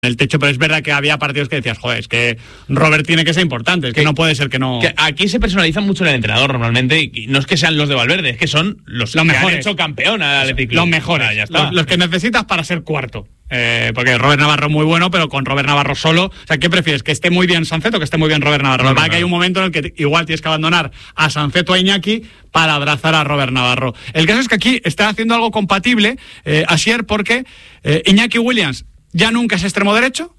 el techo, pero es verdad que había partidos que decías, joder, es que Robert tiene que ser importante, es que no puede ser que no... Que aquí se personaliza mucho en el entrenador normalmente, y no es que sean los de Valverde, es que son los que mejores. Han hecho campeón al Athletic Club. Los mejores, ya está. Los que necesitas para ser cuarto. Porque Robert Navarro es muy bueno, pero con Robert Navarro solo, o sea, ¿qué prefieres? ¿Que esté muy bien Sancet o que esté muy bien Robert Navarro? Que hay un momento en el que igual tienes que abandonar a Sancet o a Iñaki para abrazar a Robert Navarro. El caso es que aquí está haciendo algo compatible Asier, porque Iñaki Williams ya nunca es extremo derecho.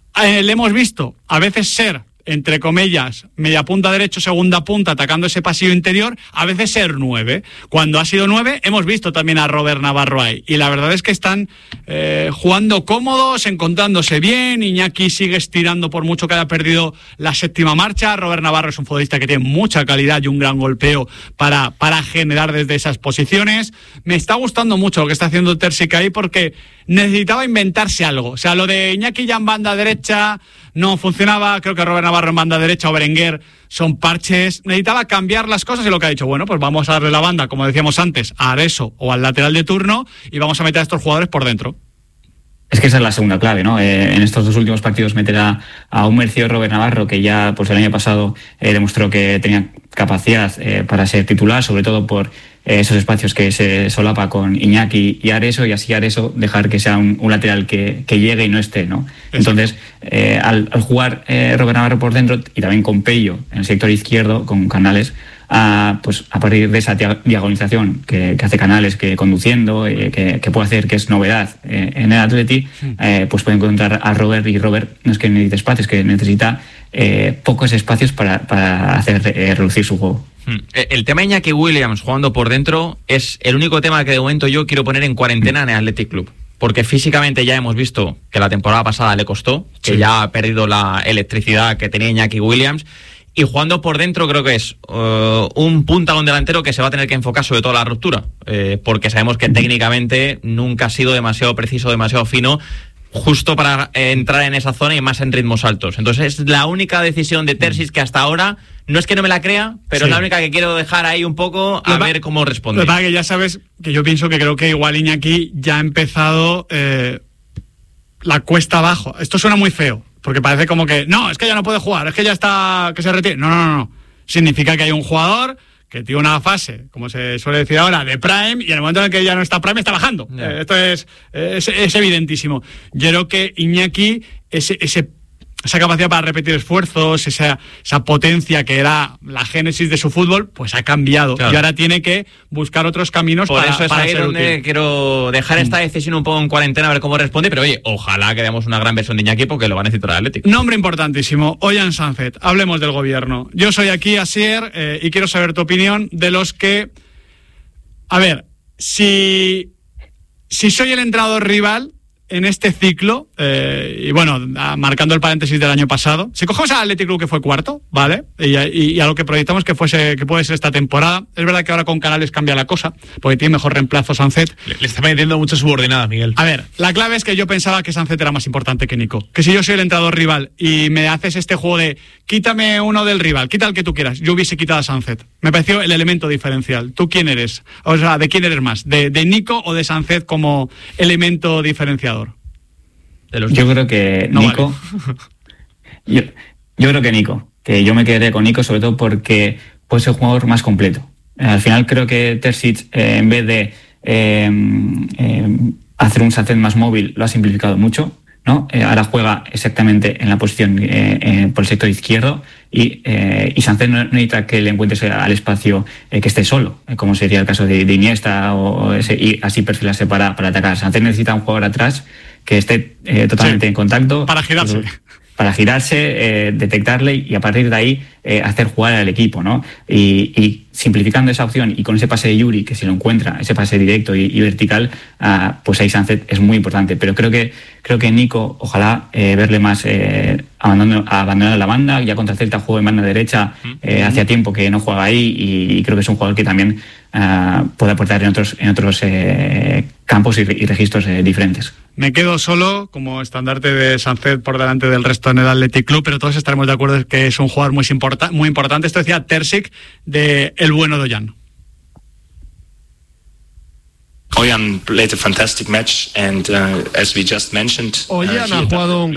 Le hemos visto a veces ser, entre comillas, media punta derecho, segunda punta, atacando ese pasillo interior, a veces ser 9. Cuando ha sido 9, hemos visto también a Robert Navarro ahí. Y la verdad es que están jugando cómodos, encontrándose bien. Iñaki sigue estirando por mucho que haya perdido la séptima marcha. Robert Navarro es un futbolista que tiene mucha calidad y un gran golpeo para generar desde esas posiciones. Me está gustando mucho lo que está haciendo Terzic ahí, porque necesitaba inventarse algo. O sea, lo de Iñaki ya en banda derecha no funcionaba. Creo que Robert Navarro en banda derecha o Berenguer son parches. Necesitaba cambiar las cosas y lo que ha dicho, bueno, pues vamos a darle la banda, como decíamos antes, a Areso o al lateral de turno y vamos a meter a estos jugadores por dentro. Es que esa es la segunda clave, ¿no? En estos dos últimos partidos meter a un Mercio Robert Navarro, que ya pues el año pasado demostró que tenía capacidad para ser titular, sobre todo por esos espacios que se solapa con Iñaki y Areso, y así Areso dejar que sea un lateral que llegue y no esté, ¿no? Entonces, al jugar Robert Navarro por dentro y también con Pello en el sector izquierdo, con Canales, pues a partir de esa diagonalización que hace Canales, que conduciendo, que puede hacer, que es novedad en el Atleti, pues puede encontrar a Robert, y Robert no es que necesite espacios, es que necesita pocos espacios para hacer reducir su juego. El tema de Iñaki Williams jugando por dentro es el único tema que de momento yo quiero poner en cuarentena en el Athletic Club, porque físicamente ya hemos visto que la temporada pasada le costó, que ya ha perdido la electricidad que tenía Iñaki Williams. Y jugando por dentro creo que es un punta o un delantero que se va a tener que enfocar sobre todo a la ruptura, porque sabemos que técnicamente nunca ha sido demasiado preciso, demasiado fino, justo para entrar en esa zona y más en ritmos altos. Entonces es la única decisión de Terzic que hasta ahora, no es que no me la crea, pero es la única que quiero dejar ahí un poco a ver cómo responde. Lo que pasa es que ya sabes que yo pienso que creo que igual Iñaki ya ha empezado la cuesta abajo. Esto suena muy feo, porque parece como que, no, es que ya no puede jugar, es que ya está, que se retire. No. Significa que hay un jugador que tiene una fase, como se suele decir ahora, de prime, y en el momento en el que ya no está prime, está bajando. Esto es evidentísimo. Yo creo que Iñaki, esa capacidad para repetir esfuerzos, esa potencia que era la génesis de su fútbol, pues ha cambiado. Claro. Y ahora tiene que buscar otros caminos para ser útil. Por eso es ahí donde quiero dejar esta decisión un poco en cuarentena, a ver cómo responde, pero oye, ojalá que demos una gran versión de Iñaki, porque lo va a necesitar el Atlético. Nombre importantísimo, Ollán Sancet. Hablemos del gobierno. Yo soy aquí, Asier, y quiero saber tu opinión de los que... A ver, si soy el entrenador rival en este ciclo, y bueno, marcando el paréntesis del año pasado, si cogemos al Athletic Club, que fue cuarto, ¿vale? Y a lo que proyectamos que puede ser esta temporada, es verdad que ahora con Canales cambia la cosa, porque tiene mejor reemplazo Sancet. Le está metiendo mucha subordinada, Miguel. A ver, la clave es que yo pensaba que Sancet era más importante que Nico, que si yo soy el entrenador rival y me haces este juego de quítame uno del rival, quita el que tú quieras, yo hubiese quitado a Sancet. Me pareció el elemento diferencial. ¿Tú quién eres? O sea, ¿de quién eres más? ¿De Nico o de Sancet como elemento diferenciador? Yo creo que Nico. Vale. yo creo que Nico. Que yo me quedaría con Nico, sobre todo porque puede ser un jugador más completo. Al final creo que Terzic, en vez de hacer un Sancet más móvil, lo ha simplificado mucho, ¿no? Ahora juega exactamente en la posición por el sector izquierdo, y Sancet no necesita que le encuentres al espacio que esté solo, como sería el caso de Iniesta y así perfilarse para atacar. Sancet necesita un jugador atrás que esté totalmente en contacto. Para girarse. Para girarse, detectarle y a partir de ahí hacer jugar al equipo, ¿no? Y simplificando esa opción y con ese pase de Yuri, que si lo encuentra, ese pase directo y vertical, pues ahí Sancet es muy importante. Pero creo que Nico, ojalá verle más abandonar la banda. Ya contra Celta juego en banda derecha, hacía tiempo que no juega ahí, y creo que es un jugador que también puede aportar en otros campos y registros diferentes. Me quedo solo como estandarte de Sancet por delante del resto en el Athletic Club, pero todos estaremos de acuerdo en que es un jugador muy importante. Esto decía Terzic de el bueno de Ollán. Ojan played a fantastic match, and as we just mentioned, Ojan ha jugado un